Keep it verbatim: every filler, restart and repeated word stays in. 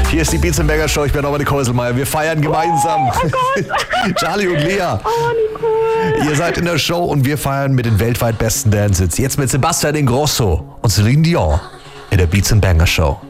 Hier ist die Beats and Banger Show. Ich bin Robert Keuselmeier. Wir feiern gemeinsam. Oh, oh Gott. Charlie und Lea. Oh, Nicole. Ihr seid in der Show und wir feiern mit den weltweit besten Dances. Jetzt mit Sebastian Ingrosso und Celine Dion in der Beats and Banger Show.